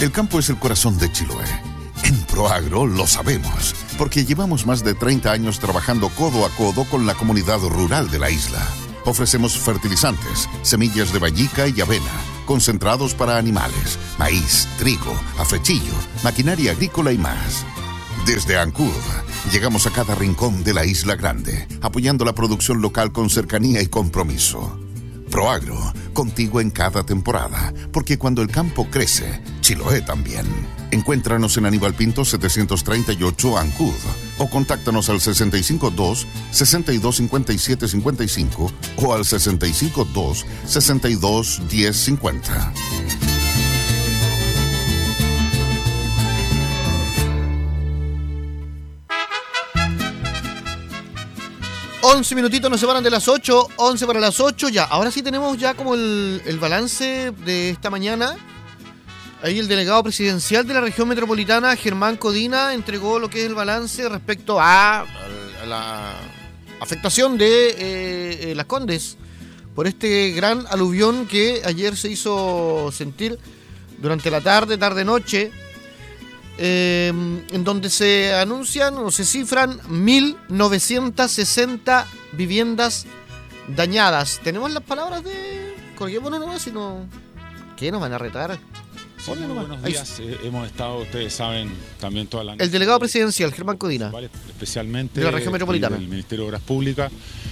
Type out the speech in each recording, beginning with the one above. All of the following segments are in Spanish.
El campo es el corazón de Chiloé. En Proagro lo sabemos, porque llevamos más de 30 años trabajando codo a codo con la comunidad rural de la isla. Ofrecemos fertilizantes, semillas de vallica y avena, concentrados para animales, maíz, trigo, afrechillo, maquinaria agrícola y más. Desde Ancud, llegamos a cada rincón de la Isla Grande, apoyando la producción local con cercanía y compromiso. Proagro, contigo en cada temporada, porque cuando el campo crece, Chiloé también. Encuéntranos en Aníbal Pinto 738 Ancud o contáctanos al 652-625755 o al 652-621050. 11 minutitos nos separan de las 8, 11 para las 8, ya. Ahora sí tenemos ya como el balance de esta mañana. Ahí el delegado presidencial de la región metropolitana, Germán Codina, entregó lo que es el balance respecto a la afectación de Las Condes por este gran aluvión que ayer se hizo sentir durante la tarde-noche, en donde se anuncian o se cifran 1.960 viviendas dañadas. ¿Tenemos las palabras de Corguémonos nomás? Si no, ¿qué nos van a retar? Sí, buenos días. Hemos estado, ustedes saben, también toda la noche. El delegado presidencial, Germán Codina. Especialmente de la región metropolitana. Del Ministerio de Obras Públicas.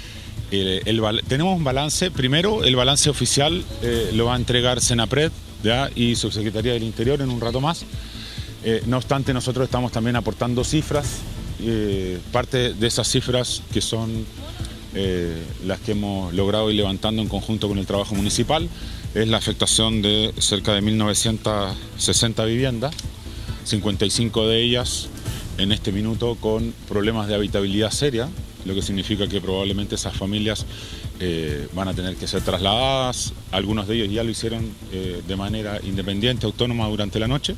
Tenemos un balance. Primero, el balance oficial lo va a entregar Senapred, ¿ya? Y Subsecretaría del Interior en un rato más. No obstante, nosotros estamos también aportando cifras. Parte de esas cifras que son las que hemos logrado ir levantando en conjunto con el trabajo municipal es la afectación de cerca de 1.960 viviendas, 55 de ellas en este minuto con problemas de habitabilidad seria, lo que significa que probablemente esas familias van a tener que ser trasladadas. Algunos de ellos ya lo hicieron de manera independiente, autónoma durante la noche.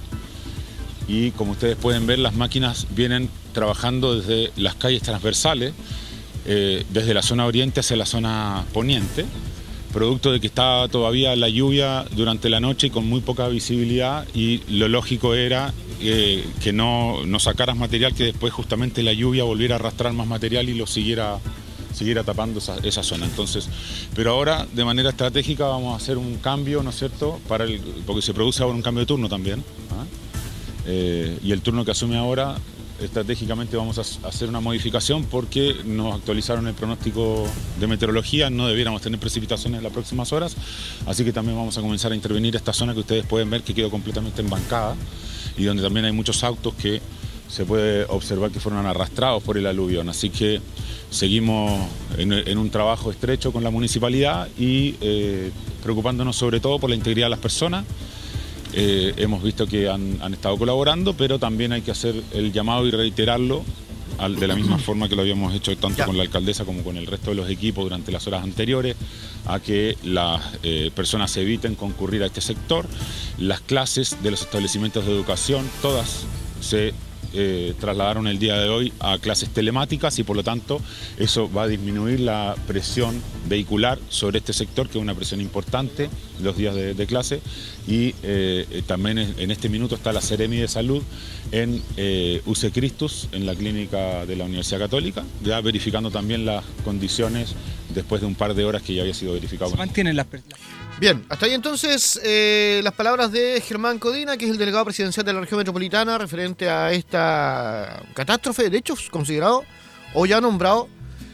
Y como ustedes pueden ver, las máquinas vienen trabajando desde las calles transversales, desde la zona oriente hacia la zona poniente, producto de que estaba todavía la lluvia durante la noche y con muy poca visibilidad, y lo lógico era que no sacaras material, que después justamente la lluvia volviera a arrastrar más material y lo siguiera tapando esa zona. Entonces, pero ahora de manera estratégica vamos a hacer un cambio, ¿no es cierto?, porque se produce ahora un cambio de turno también, ¿ah? Y el turno que asume ahora, estratégicamente vamos a hacer una modificación porque nos actualizaron el pronóstico de meteorología, no debiéramos tener precipitaciones en las próximas horas, así que también vamos a comenzar a intervenir esta zona que ustedes pueden ver que quedó completamente embancada y donde también hay muchos autos que se puede observar que fueron arrastrados por el aluvión, así que seguimos en un trabajo estrecho con la municipalidad y preocupándonos sobre todo por la integridad de las personas. Hemos visto que han estado colaborando, pero también hay que hacer el llamado y reiterarlo de la misma forma que lo habíamos hecho tanto con la alcaldesa como con el resto de los equipos durante las horas anteriores, a que las personas eviten concurrir a este sector. Las clases de los establecimientos de educación, todas se trasladaron el día de hoy a clases telemáticas y por lo tanto eso va a disminuir la presión vehicular sobre este sector, que es una presión importante los días de clase, y también en este minuto está la Seremi de Salud en UC Christus, en la clínica de la Universidad Católica, ya verificando también las condiciones después de un par de horas que ya había sido verificado. ¿Se mantienen las Bien, hasta ahí entonces las palabras de Germán Codina, que es el delegado presidencial de la región metropolitana, referente a esta catástrofe, de hecho considerado o ya nombrado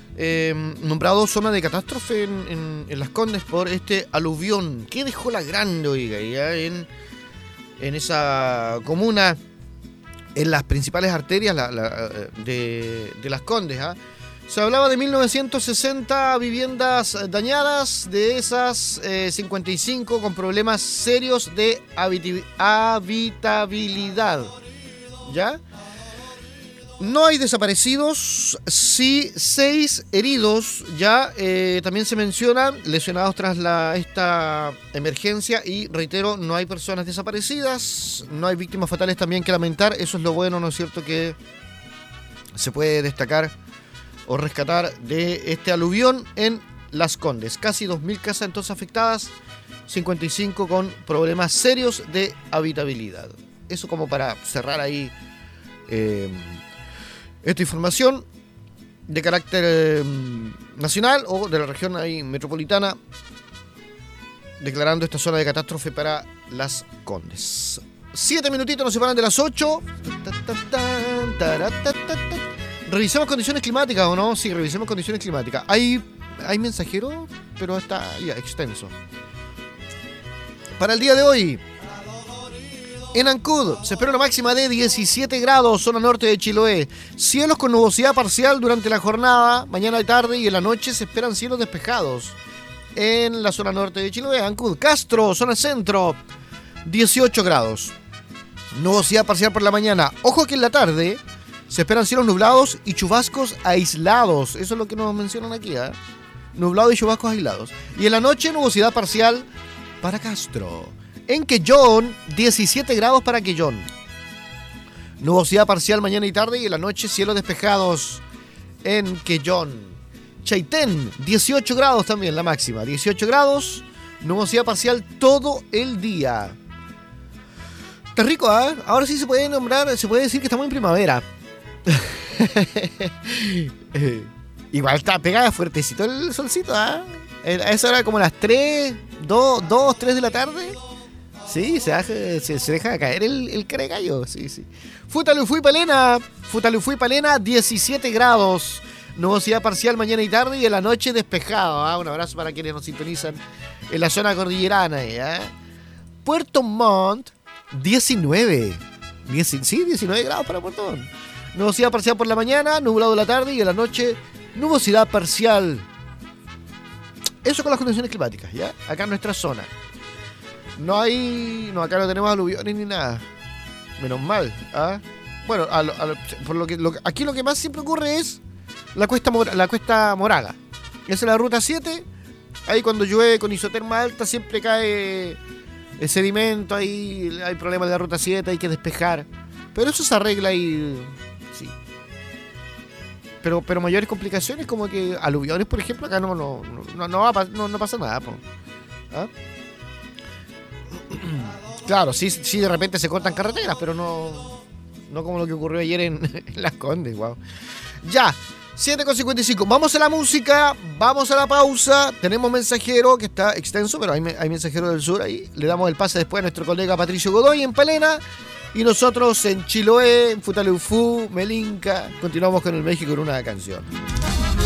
zona de catástrofe en Las Condes por este aluvión que dejó la Grande, oiga, ya en esa comuna, en las principales arterias de Las Condes, ¿ah? Se hablaba de 1.960 viviendas dañadas, de esas 55 con problemas serios de habitabilidad. ¿Ya? No hay desaparecidos, sí 6 heridos. Ya también se mencionan lesionados tras esta emergencia y reitero, no hay personas desaparecidas, no hay víctimas fatales también que lamentar. Eso es lo bueno, ¿no es cierto?, que se puede destacar o rescatar de este aluvión en Las Condes. Casi 2.000 casas entonces afectadas, 55 con problemas serios de habitabilidad. Eso como para cerrar ahí esta información de carácter nacional o de la región ahí metropolitana, declarando esta zona de catástrofe para Las Condes. 7 minutitos nos separan de las 8. Revisemos condiciones climáticas, ¿o no? Sí, revisemos condiciones climáticas. Hay mensajero, pero está ya extenso. Para el día de hoy, en Ancud se espera una máxima de 17 grados, zona norte de Chiloé. Cielos con nubosidad parcial durante la jornada, mañana y tarde, y en la noche se esperan cielos despejados en la zona norte de Chiloé. Ancud, Castro, zona centro, 18 grados. Nubosidad parcial por la mañana. Ojo que en la tarde se esperan cielos nublados y chubascos aislados. Eso es lo que nos mencionan aquí, ¿eh? Nublado y chubascos aislados. Y en la noche, nubosidad parcial para Castro. En Quellón, 17 grados para Quellón. Nubosidad parcial mañana y tarde, y en la noche cielos despejados en Quellón. Chaitén, 18 grados también la máxima. 18 grados, nubosidad parcial todo el día. Está rico, ¿eh? Ahora sí se puede nombrar, se puede decir que estamos en primavera. Igual está pegada fuertecito el solcito, ¿eh? A esa hora como las 3 de la tarde. Sí, se deja caer el caregallo. Sí. Futalufú y Palena, 17 grados. Nubosidad parcial mañana y tarde, y en la noche despejado. ¿Ah? Un abrazo para quienes nos sintonizan en la zona cordillerana. ¿Eh? Puerto Montt, 19 grados para Puerto Montt. Nubosidad parcial por la mañana, nublado la tarde, y en la noche nubosidad parcial. Eso con las condiciones climáticas, ¿ya? Acá en nuestra zona. Acá no tenemos aluviones ni nada. Menos mal, ¿ah? Bueno, aquí lo que más siempre ocurre es la cuesta Moraga. Esa es la ruta 7. Ahí cuando llueve con isoterma alta siempre cae el sedimento, ahí hay problemas de la ruta 7, hay que despejar. Pero eso se arregla y... sí. Pero mayores complicaciones como que aluviones, por ejemplo, acá no pasa nada, po. ¿Ah? Claro, sí, de repente se cortan carreteras, pero no como lo que ocurrió ayer en Las Condes, wow. Ya, 7:55. Vamos a la música, vamos a la pausa. Tenemos mensajero que está extenso, pero hay mensajero del sur ahí. Le damos el pase después a nuestro colega Patricio Godoy en Palena. Y nosotros en Chiloé, en Futaleufú, Melinca, continuamos con el México con una canción.